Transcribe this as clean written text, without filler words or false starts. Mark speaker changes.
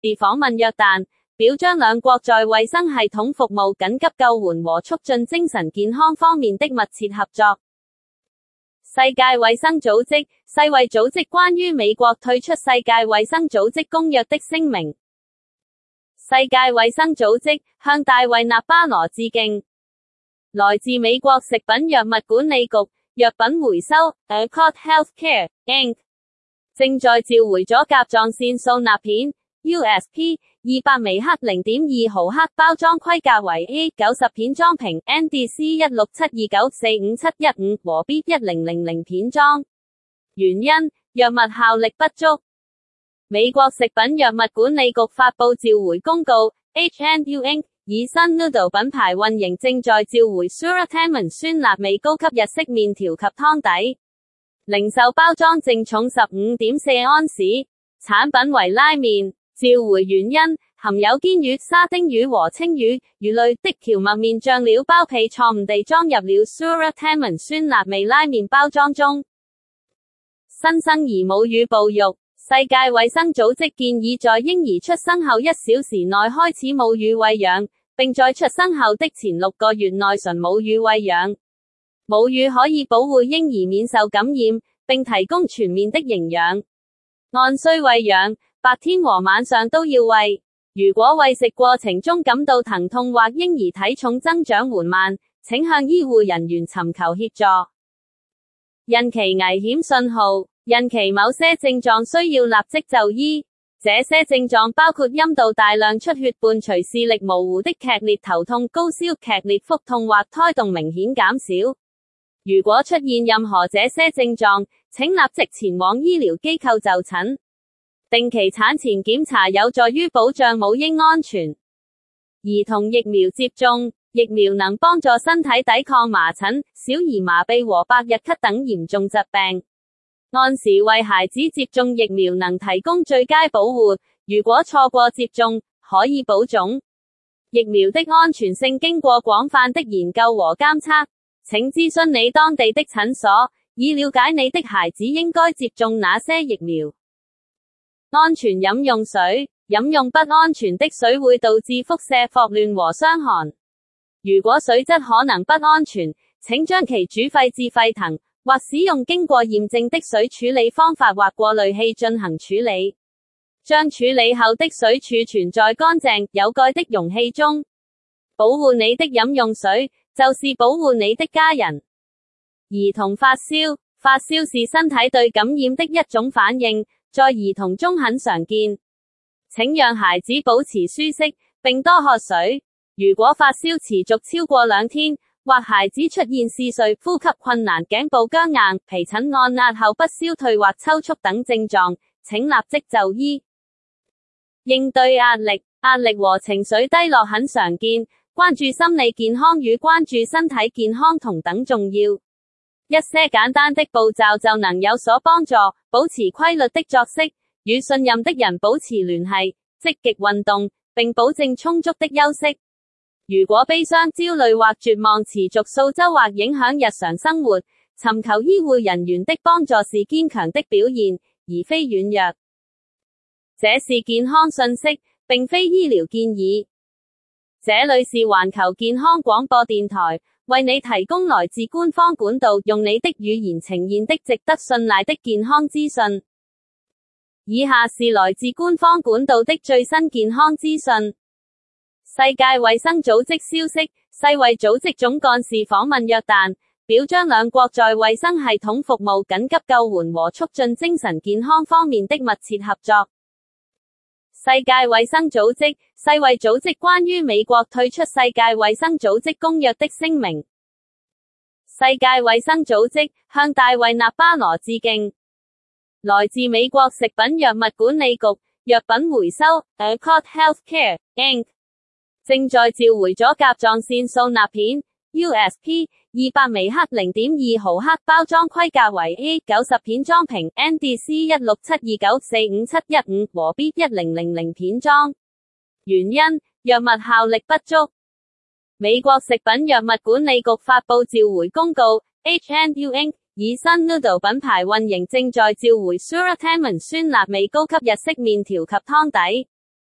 Speaker 1: 訪問約旦，表彰兩國在衛生系統服務、緊急救援和促進精神健康方面的密切合作。世界衛生組織世衛組織關於美國退出世界衛生組織公約的聲明。世界衛生組織向大衛納巴羅致敬。來自美國食品藥物管理局藥品回收 Accord Healthcare Inc. 正在召回咗甲狀腺素鈉片 USP 200微克 0.2 毫克包裝規格為 A90 片裝瓶 NDC 167294571和 B1000 片裝。原因：藥物效力不足。美國食品藥物管理局發布召回公告 ，H&U Inc. 以 Sun Noodle 品牌運營正在召回 Suratamon 酸辣味高級日式麵條及湯底。零售包裝淨重 15.4 安士，產品為拉麵。召回原因：含有堅魚、沙丁魚和青魚、魚類的蕎麥麵醬料包被錯誤地裝入了 Suratamon 酸辣味拉麵包裝中。新生兒母乳哺育，世界衛生組織建議在嬰兒出生後1小時內開始母乳餵養，並在出生後的前6個月內純母乳餵養。母乳可以保護嬰兒免受感染，並提供全面的營養。按需餵養，白天和晚上都要餵。如果餵食過程中感到疼痛或嬰兒體重增長緩慢，請向醫護人員尋求協助。孕期危險信號，孕期某些症狀需要立即就醫。這些症狀包括陰道大量出血伴隨視力模糊的劇烈頭痛、高燒、劇烈腹痛或胎動明顯減少。如果出現任何這些症狀，請立即前往醫療機構就診。定期產前檢查有助於保障母嬰安全。兒童疫苗接種，疫苗能幫助身體抵抗麻疹、小兒麻痹和百日咳等嚴重疾病。按時為孩子接種疫苗能提供最佳保護，如果錯過接種，可以保種。疫苗的安全性經過廣泛的研究和監測，請諮詢你當地的診所，以了解你的孩子應該接種哪些疫苗。安全飲用水，飲用不安全的水會導致腹瀉、霍亂和傷寒。如果水質可能不安全，請將其煮沸至沸騰，或使用經過驗證的水處理方法或過濾器進行處理。將處理後的水儲存在乾淨、有蓋的容器中。保護你的飲用水，就是保護你的家人。兒童發燒，發燒是身體對感染的一種反應，在兒童中很常見。請讓孩子保持舒適，並多喝水。如果發燒持續超過2天，或孩子出現嗜睡、呼吸困難、頸部僵硬、皮疹按壓後不消退或抽搐等症狀，請立即就醫。應對壓力，壓力和情緒低落很常見，關注心理健康與關注身體健康同等重要。一些簡單的步驟就能有所幫助，保持規律的作息，與信任的人保持聯繫，積極運動，並保證充足的休息。如果悲傷、焦慮或絕望持續數周或影響日常生活，尋求醫護人員的幫助是堅強的表現，而非軟弱。這是健康信息，並非醫療建議。這裏是環球健康廣播電台，為你提供來自官方管道，用你的語言呈現的值得信賴的健康資訊。以下是來自官方管道的最新健康資訊。世界衛生組織消息，世衛組織總幹事訪問約旦，表彰兩國在衛生系統服務、緊急救援和促進精神健康方面的密切合作。世界衛生組織世衛組織關於美國退出世界衛生組織公約的聲明。世界衛生組織向大衛納巴羅致敬。來自美國食品藥物管理局藥品回收 Accord Healthcare Inc. 正在召回咗甲狀腺素鈉片 USP 200微克 0.2 毫克包裝規格為 A90 片裝瓶 NDC 167294571和 B1000 片裝。原因：藥物效力不足。美國食品藥物管理局發布召回公告 ，H&U Inc. 以 Sun Noodle 品牌運營正在召回 Suratamon 酸辣味高級日式麵條及湯底。